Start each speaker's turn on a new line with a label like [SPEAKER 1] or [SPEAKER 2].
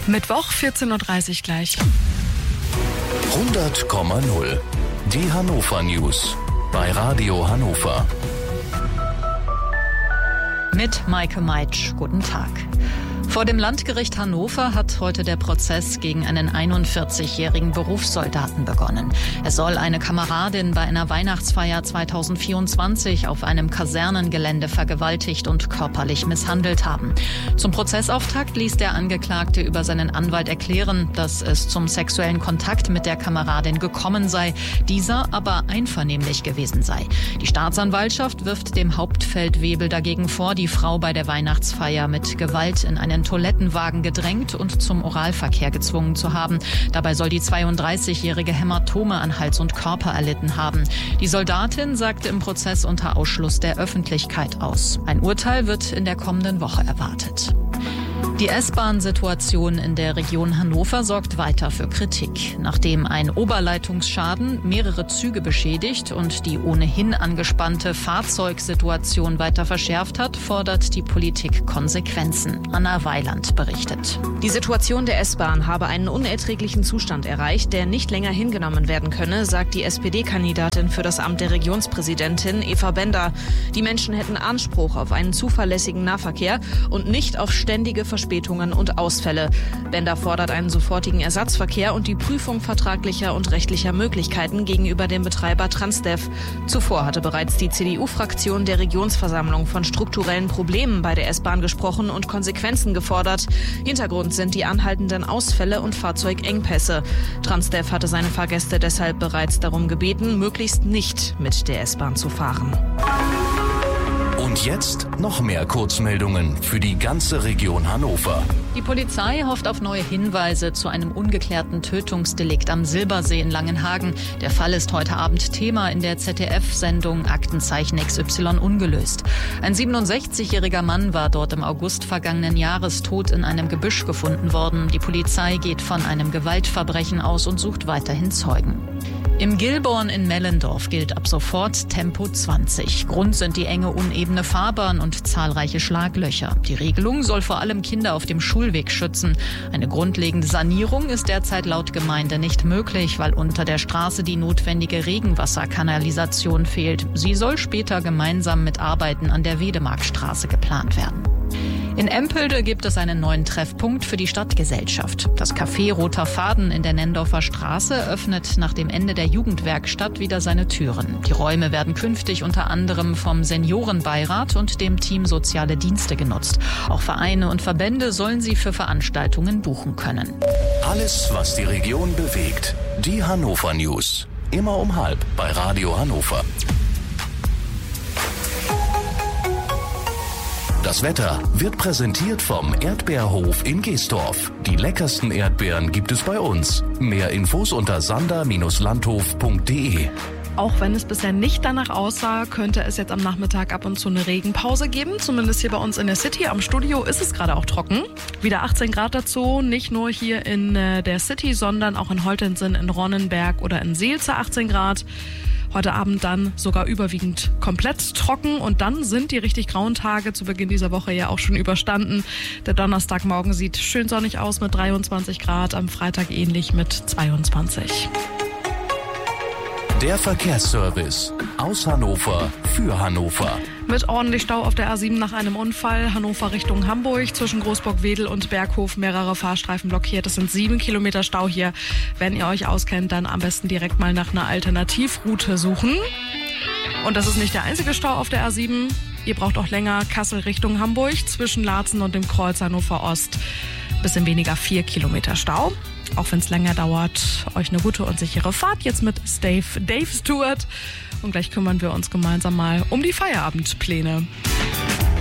[SPEAKER 1] Mittwoch, 14.30 Uhr gleich.
[SPEAKER 2] 100,0. Die Hannover News bei Radio Hannover.
[SPEAKER 3] Mit Maike Meitsch. Guten Tag. Vor dem Landgericht Hannover hat heute der Prozess gegen einen 41-jährigen Berufssoldaten begonnen. Er soll eine Kameradin bei einer Weihnachtsfeier 2024 auf einem Kasernengelände vergewaltigt und körperlich misshandelt haben. Zum Prozessauftakt ließ der Angeklagte über seinen Anwalt erklären, dass es zum sexuellen Kontakt mit der Kameradin gekommen sei, dieser aber einvernehmlich gewesen sei. Die Staatsanwaltschaft wirft dem Hauptfeldwebel dagegen vor, die Frau bei der Weihnachtsfeier mit Gewalt in einen Toilettenwagen gedrängt und zum Oralverkehr gezwungen zu haben. Dabei soll die 32-jährige Hämatome an Hals und Körper erlitten haben. Die Soldatin sagte im Prozess unter Ausschluss der Öffentlichkeit aus. Ein Urteil wird in der kommenden Woche erwartet. Die S-Bahn-Situation in der Region Hannover sorgt weiter für Kritik. Nachdem ein Oberleitungsschaden mehrere Züge beschädigt und die ohnehin angespannte Fahrzeugsituation weiter verschärft hat, fordert die Politik Konsequenzen. Anna Weiland berichtet.
[SPEAKER 4] Die Situation der S-Bahn habe einen unerträglichen Zustand erreicht, der nicht länger hingenommen werden könne, sagt die SPD-Kandidatin für das Amt der Regionspräsidentin Eva Bender. Die Menschen hätten Anspruch auf einen zuverlässigen Nahverkehr und nicht auf ständige Verspätungen und Ausfälle. Bender fordert einen sofortigen Ersatzverkehr und die Prüfung vertraglicher und rechtlicher Möglichkeiten gegenüber dem Betreiber Transdev. Zuvor hatte bereits die CDU-Fraktion der Regionsversammlung von strukturellen Problemen bei der S-Bahn gesprochen und Konsequenzen gefordert. Hintergrund sind die anhaltenden Ausfälle und Fahrzeugengpässe. Transdev hatte seine Fahrgäste deshalb bereits darum gebeten, möglichst nicht mit der S-Bahn zu fahren.
[SPEAKER 2] Und jetzt noch mehr Kurzmeldungen für die ganze Region Hannover.
[SPEAKER 3] Die Polizei hofft auf neue Hinweise zu einem ungeklärten Tötungsdelikt am Silbersee in Langenhagen. Der Fall ist heute Abend Thema in der ZDF-Sendung Aktenzeichen XY ungelöst. Ein 67-jähriger Mann war dort im August vergangenen Jahres tot in einem Gebüsch gefunden worden. Die Polizei geht von einem Gewaltverbrechen aus und sucht weiterhin Zeugen. Im Gilborn in Mellendorf gilt ab sofort Tempo 20. Grund sind die enge, unebene Fahrbahn und zahlreiche Schlaglöcher. Die Regelung soll vor allem Kinder auf dem Schulweg schützen. Eine grundlegende Sanierung ist derzeit laut Gemeinde nicht möglich, weil unter der Straße die notwendige Regenwasserkanalisation fehlt. Sie soll später gemeinsam mit Arbeiten an der Wedemarkstraße geplant werden. In Empelde gibt es einen neuen Treffpunkt für die Stadtgesellschaft. Das Café Roter Faden in der Nendorfer Straße öffnet nach dem Ende der Jugendwerkstatt wieder seine Türen. Die Räume werden künftig unter anderem vom Seniorenbeirat und dem Team Soziale Dienste genutzt. Auch Vereine und Verbände sollen sie für Veranstaltungen buchen können.
[SPEAKER 2] Alles, was die Region bewegt. Die Hannover News. Immer um 12:30 bei Radio Hannover. Das Wetter wird präsentiert vom Erdbeerhof in Geestorf. Die leckersten Erdbeeren gibt es bei uns. Mehr Infos unter sander-landhof.de.
[SPEAKER 1] Auch wenn es bisher nicht danach aussah, könnte es jetzt am Nachmittag ab und zu eine Regenpause geben. Zumindest hier bei uns in der City. Am Studio ist es gerade auch trocken. Wieder 18 Grad dazu. Nicht nur hier in der City, sondern auch in Holtensen, in Ronnenberg oder in Seelze 18 Grad. Heute Abend dann sogar überwiegend komplett trocken und dann sind die richtig grauen Tage zu Beginn dieser Woche ja auch schon überstanden. Der Donnerstagmorgen sieht schön sonnig aus mit 23 Grad, am Freitag ähnlich mit 22.
[SPEAKER 2] Der Verkehrsservice aus Hannover für Hannover.
[SPEAKER 1] Mit ordentlich Stau auf der A7 nach einem Unfall. Hannover Richtung Hamburg zwischen Großburg-Wedel und Berghof. Mehrere Fahrstreifen blockiert. Es sind 7 Kilometer Stau hier. Wenn ihr euch auskennt, dann am besten direkt mal nach einer Alternativroute suchen. Und das ist nicht der einzige Stau auf der A7. Ihr braucht auch länger Kassel Richtung Hamburg zwischen Laatzen und dem Kreuz Hannover Ost. Bisschen weniger 4 Kilometer Stau. Auch wenn es länger dauert, euch eine gute und sichere Fahrt jetzt mit Dave Stewart. Und gleich kümmern wir uns gemeinsam mal um die Feierabendpläne.